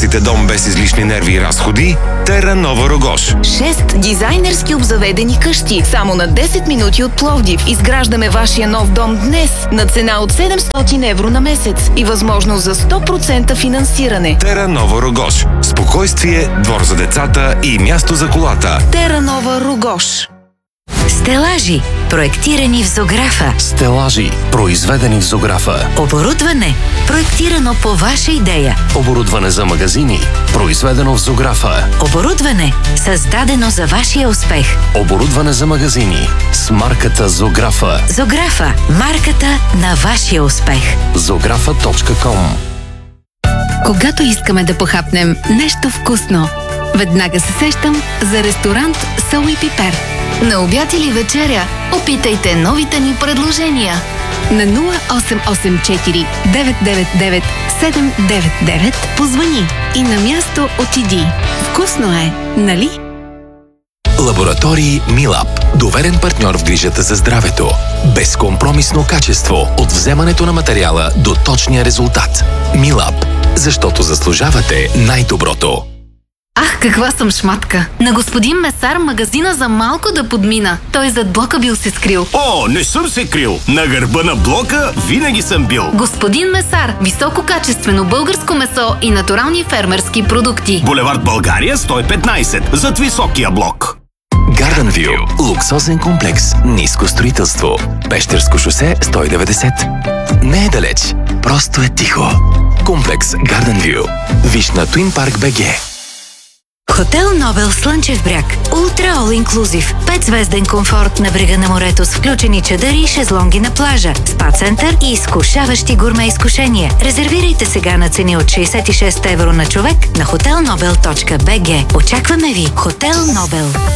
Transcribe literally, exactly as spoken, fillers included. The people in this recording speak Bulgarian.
търсите дом без излишни нерви и разходи? Терра Нова Рогош. Шест дизайнерски обзаведени къщи. Само на десет минути от Пловдив. Изграждаме вашия нов дом днес на цена от седемстотин евро на месец и възможност за сто процента финансиране. Терра Нова Рогош. Спокойствие, двор за децата и място за колата. Терра Нова Рогош. Стелажи, проектирани в Зографа. Стелажи, произведени в Зографа. Оборудване, проектирано по ваша идея. Оборудване за магазини, произведено в Зографа. Оборудване, създадено за вашия успех. Оборудване за магазини с марката Зографа. Зографа, марката на вашия успех. зографа точка ком. Когато искаме да похапнем нещо вкусно, веднага се сещам за ресторант Сол и Пипер. На обяд или вечеря, опитайте новите ни предложения. На нула осем осем четири девет девет девет седем девет девет позвъни и на място отиди. Вкусно е, нали? Лаборатории Милаб. Доверен партньор в грижата за здравето. Безкомпромисно качество от вземането на материала до точния резултат. Милаб. Защото заслужавате най-доброто. Ах, каква съм шматка! На господин Месар магазина за малко да подмина. Той зад блока бил се скрил. О, не съм се крил! На гърба на блока винаги съм бил. Господин Месар, висококачествено българско месо и натурални фермерски продукти. Булевард България сто и петнайсет, зад високия блок. Garden View. Луксозен комплекс. Ниско строителство. Пещерско шосе сто и деветдесет. Не е далеч. Просто е тихо. Комплекс Garden View. Виж на Twin Park би джи. Хотел Нобел Слънчев бряг. Ултра All Inclusive. Петзвезден комфорт на брега на морето с включени чадъри и шезлонги на плажа. Спа център и изкушаващи гурме изкушения. Резервирайте сега на цени от шейсет и шест евро на човек на хотел нобел точка би джи. Очакваме ви. Хотел Нобел.